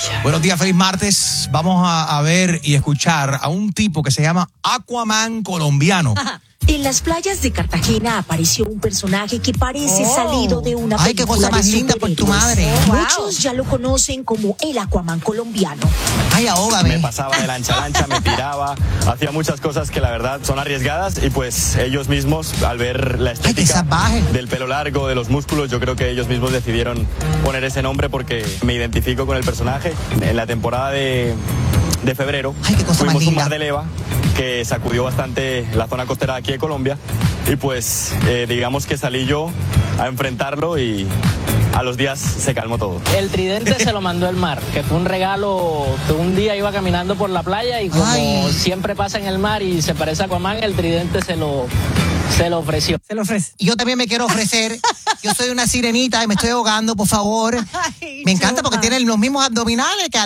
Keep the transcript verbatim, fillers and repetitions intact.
playa. Buenos días, feliz martes. Vamos a, a ver y escuchar a un tipo que se llama Aquaman colombiano. Ajá. En las playas de Cartagena apareció un personaje que parece Oh. salido de una película. Ay, qué cosa de más linda por tu superhéroes. madre. Oh, wow. Muchos ya lo conocen como el Aquaman colombiano. Ay, ahógame. Me pasaba de lancha a lancha, me tiraba, hacía muchas cosas que la verdad son arriesgadas y pues ellos mismos, al ver la Ay, qué estética salvaje. del pelo largo, de los músculos, yo creo que ellos mismos decidieron poner ese nombre porque me identifico con el personaje. En la temporada de, de febrero Ay, qué cosa más fuimos un linda. mar de leva que sacudió bastante la zona costera de aquí de Colombia y pues eh, digamos que salí yo a enfrentarlo y a los días se calmó todo. El tridente se lo mandó el mar, que fue un regalo que un día iba caminando por la playa y como Ay. siempre pasa en el mar y se parece a Aquaman, el tridente se lo, se lo ofreció. Se lo ofrece. Y yo también me quiero ofrecer. Yo soy una sirenita y me estoy ahogando, por favor. Ay, Me encanta porque chuma. tiene los mismos abdominales que